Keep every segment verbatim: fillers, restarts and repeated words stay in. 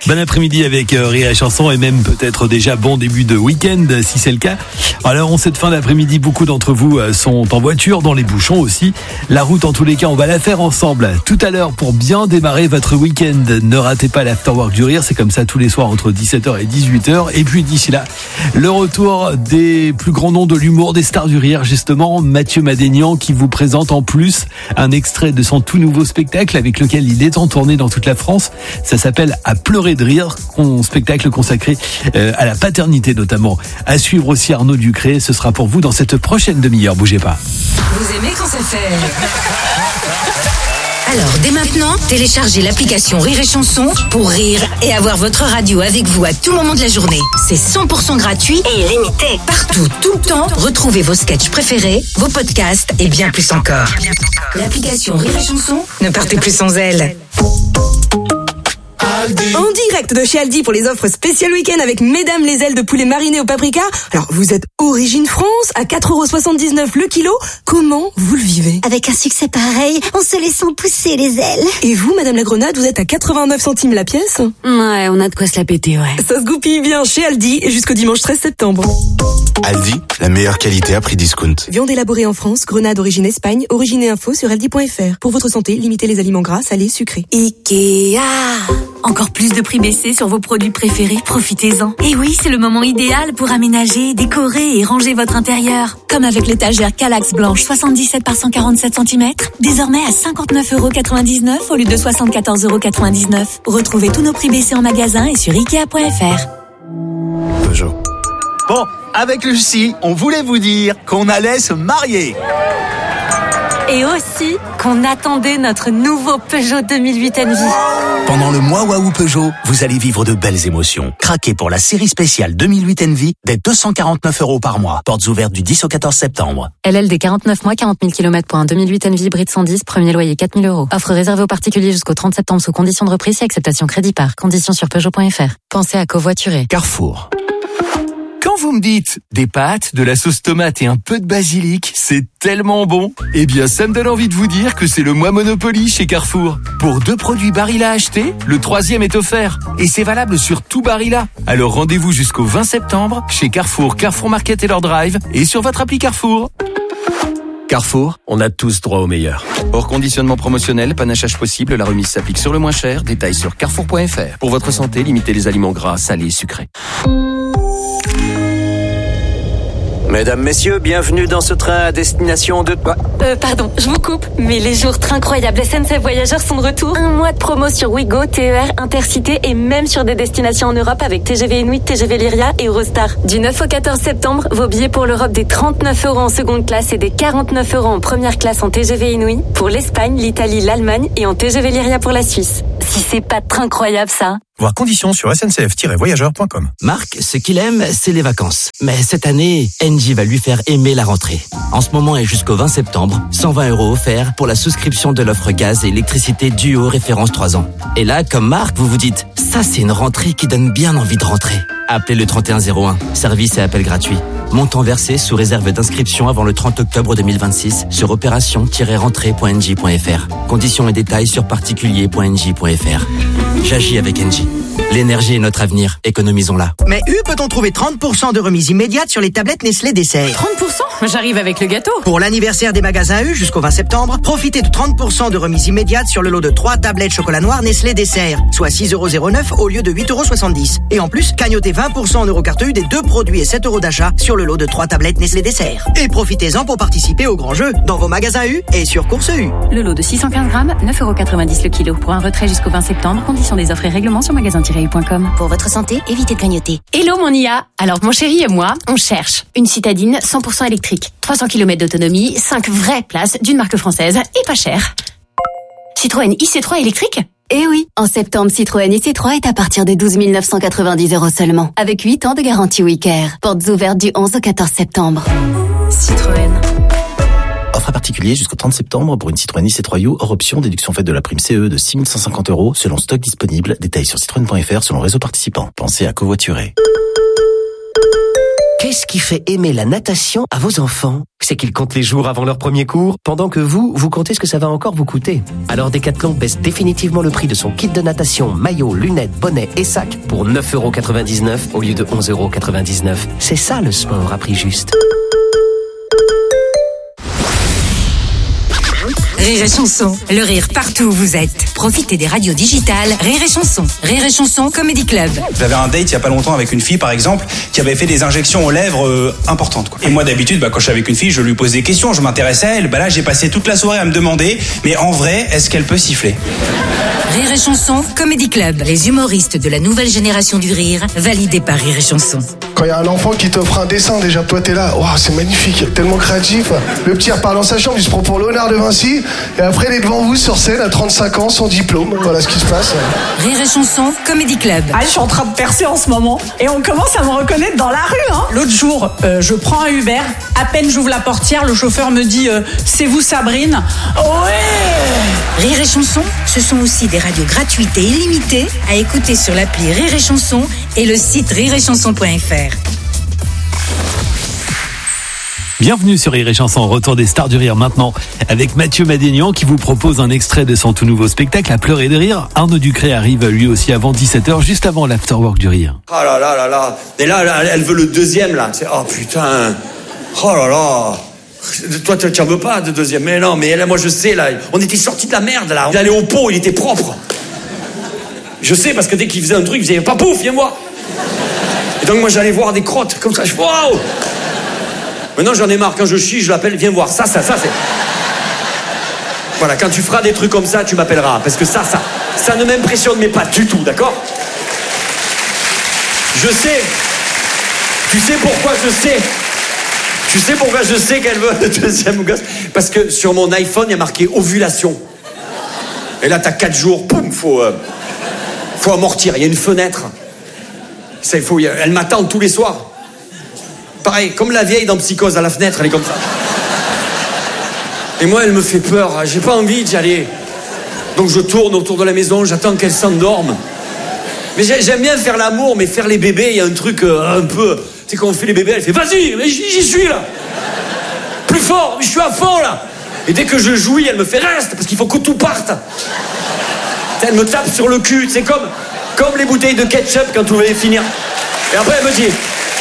Bon après-midi avec euh, Rire et Chanson et même peut-être déjà bon début de week-end si c'est le cas. Alors en cette fin d'après-midi, beaucoup d'entre vous euh, sont en voiture, dans les bouchons aussi. La route en tous les cas, on va la faire ensemble tout à l'heure pour bien démarrer votre week-end. Ne ratez pas l'afterwork du rire, c'est comme ça tous les soirs entre dix-sept heures et dix-huit heures. Et puis d'ici là, le retour des plus grands noms de l'humour, des stars du rire justement, Mathieu Madénian qui vous présente en plus un extrait de son tout nouveau spectacle avec lequel il est en tournée dans toute la France. Ça s'appelle À pleurer de rire, un spectacle consacré euh, à la paternité notamment. À suivre aussi Arnaud Ducré, ce sera pour vous dans cette prochaine demi-heure, bougez pas. Vous aimez quand ça fait... Alors, dès maintenant, téléchargez l'application Rire et Chanson pour rire et avoir votre radio avec vous à tout moment de la journée. C'est cent pour cent gratuit et illimité. Partout, tout le temps, retrouvez vos sketchs préférés, vos podcasts et bien plus encore. L'application Rire et Chanson, ne partez plus sans elle. En direct de chez Aldi pour les offres spéciales week-end avec Mesdames les ailes de poulet mariné au paprika. Alors, vous êtes origine France, à quatre euros soixante-dix-neuf le kilo. Comment vous le vivez? Avec un succès pareil, en se laissant pousser les ailes. Et vous, Madame la Grenade, vous êtes à quatre-vingt-neuf centimes la pièce? Ouais, on a de quoi se la péter, ouais. Ça se goupille bien chez Aldi et jusqu'au dimanche treize septembre. Aldi, la meilleure qualité à prix discount. Viande élaborée en France, Grenade origine Espagne, origine et info sur aldi point fr. Pour votre santé, limitez les aliments gras, salés, sucrés. Ikea. Encore plus de prix baissés sur vos produits préférés, profitez-en. Et oui, c'est le moment idéal pour aménager, décorer et ranger votre intérieur. Comme avec l'étagère Kallax blanche soixante-dix-sept par cent quarante-sept centimètres, désormais à cinquante-neuf euros quatre-vingt-dix-neuf au lieu de soixante-quatorze euros quatre-vingt-dix-neuf. Retrouvez tous nos prix baissés en magasin et sur ikea point fr. Peugeot. Bon, avec Lucie, on voulait vous dire qu'on allait se marier. Et aussi qu'on attendait notre nouveau Peugeot deux mille huit Envy. Pendant le mois Waouh Peugeot, vous allez vivre de belles émotions. Craquez pour la série spéciale deux mille huit Envy dès deux cent quarante-neuf euros par mois. Portes ouvertes du dix au quatorze septembre. L L D quarante-neuf mois, quarante mille kilomètres pour un deux mille huit Envy hybride cent dix, premier loyer quatre mille euros. Offre réservée aux particuliers jusqu'au trente septembre sous conditions de reprise et acceptation crédit par. Conditions sur Peugeot point fr. Pensez à covoiturer. Carrefour. Quand vous me dites des pâtes, de la sauce tomate et un peu de basilic, c'est tellement bon. Eh bien, ça me donne envie de vous dire que c'est le mois Monopoly chez Carrefour. Pour deux produits Barilla achetés, le troisième est offert. Et c'est valable sur tout Barilla. Alors rendez-vous jusqu'au vingt septembre chez Carrefour, Carrefour Market et leur drive et sur votre appli Carrefour. Carrefour, on a tous droit au meilleur. Hors conditionnement promotionnel, panachage possible, la remise s'applique sur le moins cher. Détails sur carrefour point fr. Pour votre santé, limitez les aliments gras, salés et sucrés. Mesdames, messieurs, bienvenue dans ce train à destination de... Quoi Euh, pardon, je vous coupe, mais les jours très incroyables S N C F Voyageurs sont de retour. Un mois de promo sur Ouigo, T E R, Intercité et même sur des destinations en Europe avec T G V Inuit, T G V Lyria et Eurostar. Du neuf au quatorze septembre, vos billets pour l'Europe des trente-neuf euros en seconde classe et des quarante-neuf euros en première classe en T G V Inuit, pour l'Espagne, l'Italie, l'Allemagne et en T G V Lyria pour la Suisse. Si c'est pas très incroyable ça. Voir conditions sur S N C F tiret voyageurs point com. Marc, ce qu'il aime, c'est les vacances. Mais cette année, Engie va lui faire aimer la rentrée. En ce moment et jusqu'au vingt septembre, cent vingt euros offerts pour la souscription de l'offre gaz et électricité Duo référence trois ans. Et là, comme Marc, vous vous dites, ça c'est une rentrée qui donne bien envie de rentrer. Appelez le trente et un zéro un, service et appel gratuit. Montant versé sous réserve d'inscription avant le trente octobre deux mille vingt-six sur opération tiret rentrée point engie point fr. Conditions et détails sur particulier point engie point fr. J'agis avec Engie. L'énergie est notre avenir, économisons-la. Mais U, peut-on trouver trente pour cent de remise immédiate sur les tablettes Nestlé Dessert? trente pour cent? J'arrive avec le gâteau. Pour l'anniversaire des magasins U jusqu'au vingt septembre, profitez de trente pour cent de remise immédiate sur le lot de trois tablettes chocolat noir Nestlé Dessert, soit six euros zéro neuf au lieu de huit euros soixante-dix. Et en plus, cagnotez vingt pour cent en eurocarte U des deux produits et sept euros d'achat sur le lot de trois tablettes Nestlé Dessert. Et profitez-en pour participer au grand jeu dans vos magasins U et sur Course U. Le lot de six cent quinze grammes, neuf euros quatre-vingt-dix le kilo. Pour un retrait jusqu'au vingt septembre, conditions des offres et règlements sur magasin tiret u point com. Pour votre santé, évitez de grignoter. Hello mon I A. Alors mon chéri et moi, on cherche une citadine cent pour cent électrique, trois cents kilomètres d'autonomie, cinq vraies places d'une marque française et pas cher. Citroën I C trois électrique? Eh oui, en septembre, Citroën I C trois est à partir de douze mille neuf cent quatre-vingt-dix euros seulement, avec huit ans de garantie WeCare. Portes ouvertes du onze au quatorze septembre. Citroën. Offre à particulier jusqu'au trente septembre pour une Citroën I C trois U hors option, déduction faite de la prime C E de six mille cent cinquante euros selon stock disponible. Détails sur citroën point fr selon réseau participant. Pensez à covoiturer. Qu'est-ce qui fait aimer la natation à vos enfants? C'est qu'ils comptent les jours avant leur premier cours, pendant que vous, vous comptez ce que ça va encore vous coûter. Alors Decathlon baisse définitivement le prix de son kit de natation, maillot, lunettes, bonnet et sac pour neuf euros quatre-vingt-dix-neuf au lieu de onze euros quatre-vingt-dix-neuf. C'est ça le sport à prix juste. Rire et Chanson, le rire partout où vous êtes. Profitez des radios digitales Rire et Chanson. Rire et Chanson Comedy Club. J'avais un date il y a pas longtemps avec une fille par exemple qui avait fait des injections aux lèvres euh, importantes quoi. Et moi d'habitude bah, quand je suis avec une fille je lui pose des questions, je m'intéresse à elle. Bah là j'ai passé toute la soirée à me demander mais en vrai est-ce qu'elle peut siffler? Rire et Chanson Comedy Club. Les humoristes de la nouvelle génération du rire, validés par Rire et Chanson. Quand il y a un enfant qui t'offre un dessin, déjà toi t'es là, waouh c'est magnifique, tellement créatif. Le petit repart dans sa chambre, il se prend pour Léonard de Vinci, et après il est devant vous sur scène à trente-cinq ans, sans diplôme, voilà ce qui se passe. Rire et Chanson Comedy Club. Ah, je suis en train de percer en ce moment, et on commence à me reconnaître dans la rue. Hein. L'autre jour, euh, je prends un Uber, à peine j'ouvre la portière, le chauffeur me dit euh, c'est vous Sabrine? Ouais. Rire et Chanson, ce sont aussi des radios gratuites et illimitées à écouter sur l'appli Rire et Chanson et le site rire et chanson point f r. Bienvenue sur Rire et Chanson, retour des stars du rire maintenant avec Mathieu Madénian qui vous propose un extrait de son tout nouveau spectacle à pleurer de rire. Arnaud Ducré arrive lui aussi avant dix-sept heures, juste avant l'afterwork du rire. Oh là là là là. Et là, là elle veut le deuxième là. C'est, oh putain. Oh là là. Toi tu en veux pas de deuxième? Mais non, mais là moi je sais là. On était sortis de la merde là. Il allait au pot, il était propre. Je sais parce que dès qu'il faisait un truc, il faisait pas pouf, viens voir. Et donc moi j'allais voir des crottes comme ça. Je waouh. Maintenant j'en ai marre, quand je chie, je l'appelle, viens voir. Ça, ça, ça, c'est... Voilà, quand tu feras des trucs comme ça, tu m'appelleras. Parce que ça, ça, ça ne m'impressionne mais pas du tout, d'accord? Je sais. Tu sais pourquoi je sais? Tu sais pourquoi je sais qu'elle veut le deuxième gosse? Parce que sur mon iPhone, il y a marqué ovulation. Et là, t'as quatre jours, poum, faut... Euh, faut amortir, il y a une fenêtre. Ça, il faut... Elle m'attend tous les soirs. Pareil, comme la vieille dans Psychose, à la fenêtre, elle est comme ça. Et moi, elle me fait peur, j'ai pas envie d'y aller. Donc je tourne autour de la maison, j'attends qu'elle s'endorme. Mais j'aime bien faire l'amour, mais faire les bébés, il y a un truc euh, un peu... Tu sais, quand on fait les bébés, elle fait « Vas-y, j'y suis, là !» Plus fort, je suis à fond, là. Et dès que je jouis, elle me fait « Reste, parce qu'il faut que tout parte !» Elle me tape sur le cul, c'est comme, comme les bouteilles de ketchup quand on voulait finir. Et après, elle me dit...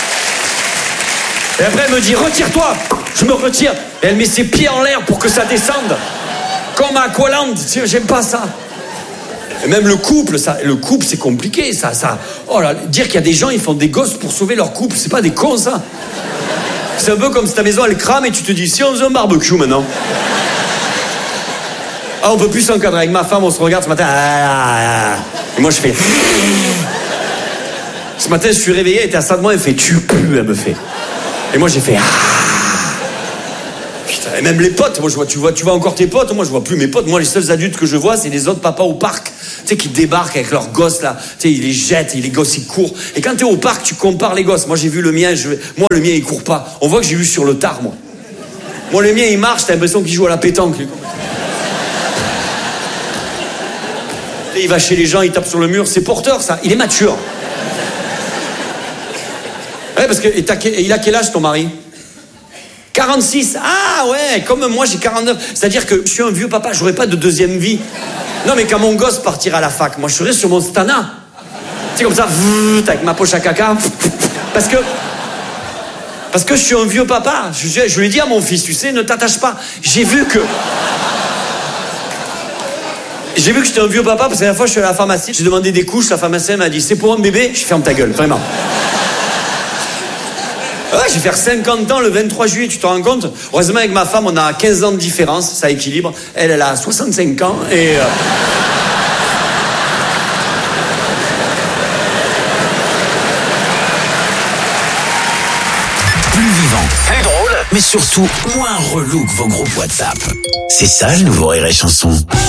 Et après, elle me dit, retire-toi. Je me retire. Et elle met ses pieds en l'air pour que ça descende. Comme à Aqualand. J'aime pas ça. Et même le couple, ça, le couple, c'est compliqué, ça, ça. Oh là, dire qu'il y a des gens, ils font des gosses pour sauver leur couple, c'est pas des cons, ça. C'est un peu comme si ta maison, elle crame et tu te dis, si on faisait un barbecue maintenant. Ah, on peut plus s'encadrer. Avec ma femme, on se regarde ce matin. Et moi, je fais... Ce matin, je suis réveillé, elle était à ça de moi, elle fait, tu pues, elle me fait. Et moi j'ai fait ah. Putain, et même les potes, moi je vois, tu vois, tu vois encore tes potes, moi je vois plus mes potes, moi les seuls adultes que je vois c'est les autres papas au parc, tu sais qui débarquent avec leurs gosses là, tu sais ils les jettent, les gosses ils courent. Et quand t'es au parc tu compares les gosses, moi j'ai vu le mien, je... moi le mien il court pas, on voit que j'ai vu sur le tard moi. Moi le mien il marche, t'as l'impression qu'il joue à la pétanque. Et il va chez les gens, il tape sur le mur, c'est porteur ça, il est mature. Ouais, parce que et t'as, et il a quel âge ton mari? quarante-six. Ah ouais, comme moi j'ai quarante-neuf. C'est-à-dire que je suis un vieux papa, j'aurais pas de deuxième vie. Non mais quand mon gosse partira à la fac, moi je serai sur mon stana. C'est comme ça, avec ma poche à caca. Parce que... Parce que je suis un vieux papa. Je, je lui ai dit à mon fils, tu sais, ne t'attache pas. J'ai vu que... J'ai vu que j'étais un vieux papa parce que la fois je suis à la pharmacie, j'ai demandé des couches, la pharmacienne m'a dit, c'est pour un bébé? Je ferme ta gueule, vraiment. Ouais, je vais faire cinquante ans le vingt-trois juillet, tu te rends compte? Heureusement, avec ma femme, on a quinze ans de différence, ça équilibre. Elle, elle a soixante-cinq ans et... Euh... Plus vivant, plus drôle, mais surtout moins relou que vos groupes WhatsApp. C'est ça le nouveau Rire et Chanson.